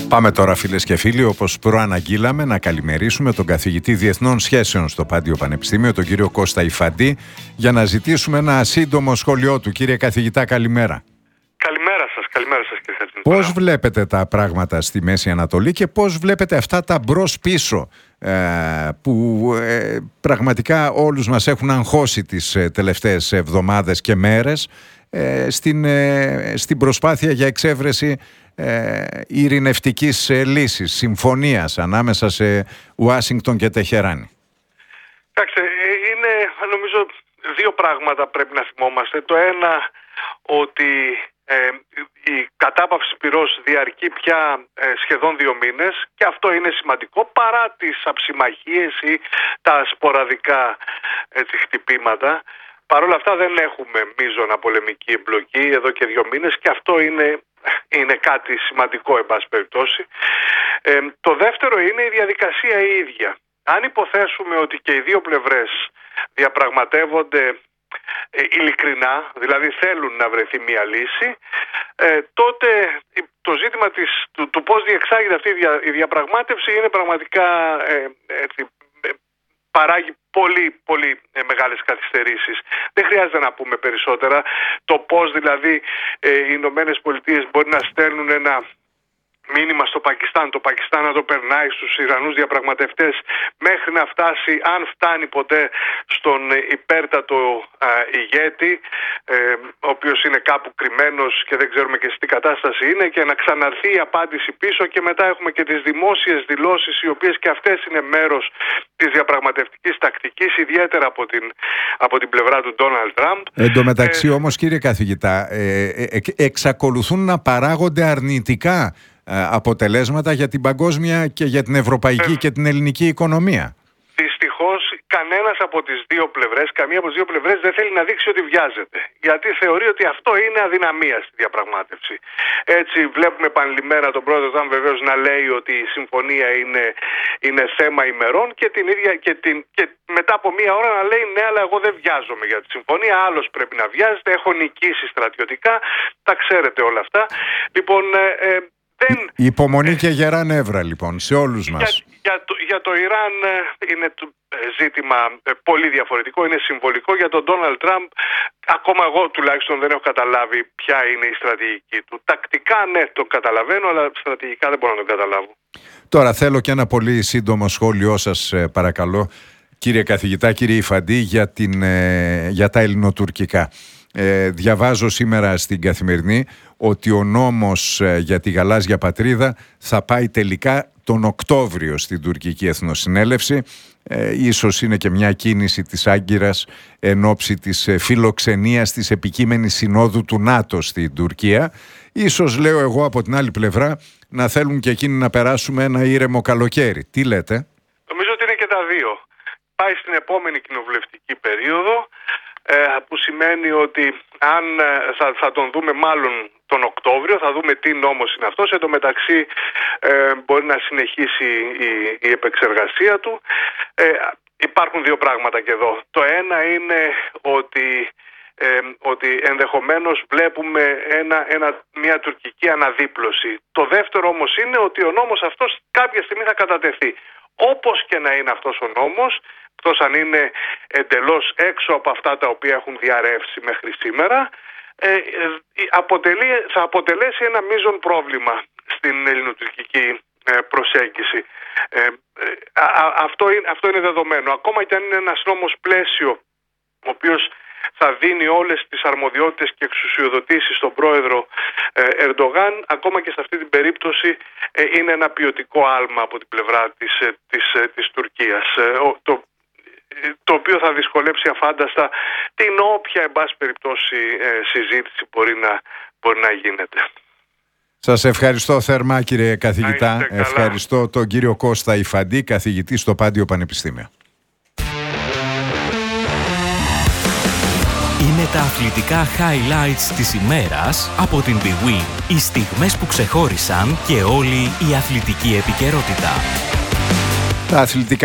Πάμε τώρα, φίλες και φίλοι, όπως προαναγγείλαμε, να καλημερίσουμε τον καθηγητή Διεθνών Σχέσεων στο Πάντιο Πανεπιστήμιο, τον κύριο Κώστα Ιφαντή, για να ζητήσουμε ένα σύντομο σχόλιο του. Κύριε καθηγητά, καλημέρα. Καλημέρα σας κύριε Χατζηνικολάου. Πώς βλέπετε τα πράγματα στη Μέση Ανατολή και πώς βλέπετε αυτά τα μπρος-πίσω που πραγματικά όλους μας έχουν αγχώσει τις τελευταίες εβδομάδες και μέρες στην προσπάθεια για εξέβρεση ειρηνευτικής λύσης, συμφωνίας ανάμεσα σε Ουάσιγκτον και Τεχεράνη? Κοιτάξτε, είναι νομίζω δύο πράγματα πρέπει να θυμόμαστε. Το ένα, ότι η κατάπαυση πυρός διαρκεί πια σχεδόν 2 μήνες και αυτό είναι σημαντικό παρά τις αψημαχίες ή τα σποραδικά χτυπήματα. Παρ' όλα αυτά δεν έχουμε μείζωνα πολεμική εμπλοκή εδώ και 2 μήνες και αυτό είναι κάτι σημαντικό εν πάση περιπτώσει. Το δεύτερο είναι η διαδικασία η ίδια. Αν υποθέσουμε ότι και οι δύο πλευρές διαπραγματεύονται ειλικρινά, δηλαδή θέλουν να βρεθεί μια λύση, τότε το ζήτημα του πώς διεξάγεται αυτή η διαπραγμάτευση είναι πραγματικά παράγει πολύ μεγάλες καθυστερήσεις. Δεν χρειάζεται να πούμε περισσότερα. Το πώς δηλαδή οι Ηνωμένες Πολιτείες μπορεί να στέλνουν ένα μήνυμα στο Πακιστάν, το Πακιστάν να το περνάει στους Ιρανούς διαπραγματευτές μέχρι να φτάσει, αν φτάνει ποτέ, στον υπέρτατο ηγέτη, ο οποίος είναι κάπου κρυμμένος και δεν ξέρουμε και σε τι κατάσταση είναι, και να ξαναρθεί η απάντηση πίσω, και μετά έχουμε και τις δημόσιες δηλώσεις, οι οποίες και αυτές είναι μέρος της διαπραγματευτικής τακτικής, ιδιαίτερα από την πλευρά του Ντόναλντ Τραμπ. Εν τω μεταξύ όμως, κύριε καθηγητά, εξακολουθούν να παράγονται αρνητικά αποτελέσματα για την παγκόσμια και για την ευρωπαϊκή και την ελληνική οικονομία. Δυστυχώς κανένας από τις δύο πλευρές, καμία από τις δύο πλευρές δεν θέλει να δείξει ότι βιάζεται, γιατί θεωρεί ότι αυτό είναι αδυναμία στη διαπραγμάτευση. Έτσι βλέπουμε επανειλημμένα τον πρόεδρο Τραμπ βεβαίως να λέει ότι η συμφωνία είναι θέμα ημερών, και την ίδια και μετά από μία ώρα να λέει ναι, αλλά εγώ δεν βιάζομαι για τη συμφωνία, άλλος πρέπει να βιάζεται, έχω νικήσει στρατιωτικά, τα ξέρετε όλα αυτά. Λοιπόν, υπομονή και γερά νεύρα λοιπόν σε όλους μας. Για το Ιράν είναι ζήτημα πολύ διαφορετικό, είναι συμβολικό. Για τον Ντόναλντ Τραμπ, ακόμα εγώ τουλάχιστον δεν έχω καταλάβει ποια είναι η στρατηγική του. Τακτικά ναι, το καταλαβαίνω, αλλά στρατηγικά δεν μπορώ να το καταλάβω. Τώρα θέλω και ένα πολύ σύντομο σχόλιο σας, παρακαλώ, κύριε καθηγητά, κύριε Ιφαντή, για τα ελληνοτουρκικά. Διαβάζω σήμερα στην Καθημερινή ότι ο νόμος για τη γαλάζια πατρίδα θα πάει τελικά τον Οκτώβριο στην τουρκική Εθνοσυνέλευση. Ίσως είναι και μια κίνηση της Άγκυρας εν ώψη της φιλοξενίας της επικείμενης συνόδου του ΝΑΤΟ στην Τουρκία. Ίσως, λέω εγώ, από την άλλη πλευρά να θέλουν και εκείνοι να περάσουμε ένα ήρεμο καλοκαίρι. Τι λέτε? Νομίζω ότι είναι και τα δύο. Πάει στην επόμενη κοινοβουλευτική περίοδο, που σημαίνει ότι αν θα τον δούμε μάλλον τον Οκτώβριο, θα δούμε τι νόμος είναι αυτός. Εν τω μεταξύ μπορεί να συνεχίσει η επεξεργασία του. Υπάρχουν δύο πράγματα και εδώ. Το ένα είναι ότι ενδεχομένως βλέπουμε μια τουρκική αναδίπλωση. Το δεύτερο όμως είναι ότι ο νόμος αυτός κάποια στιγμή θα κατατεθεί. Όπως και να είναι αυτός ο νόμος, εκτός αν είναι εντελώς έξω από αυτά τα οποία έχουν διαρρεύσει μέχρι σήμερα, θα αποτελέσει ένα μείζον πρόβλημα στην ελληνοτουρκική προσέγγιση. Αυτό είναι δεδομένο. Ακόμα και αν είναι ένας νόμος πλαίσιο, ο οποίος θα δίνει όλες τις αρμοδιότητες και εξουσιοδοτήσεις στον πρόεδρο Ερντογάν, ακόμα και σε αυτή την περίπτωση είναι ένα ποιοτικό άλμα από την πλευρά της Τουρκίας, το οποίο θα δυσκολέψει αφάνταστα την όποια εν πάση περιπτώσει συζήτηση μπορεί να γίνεται. Σας ευχαριστώ θερμά, κύριε καθηγητά. Ευχαριστώ τον κύριο Κώστα Ιφαντή, καθηγητή στο Πάντιο Πανεπιστήμιο. Είναι τα αθλητικά highlights της ημέρας από την bwin. Οι στιγμές που ξεχώρισαν και όλη η αθλητική επικαιρότητα. Τα αθλητικά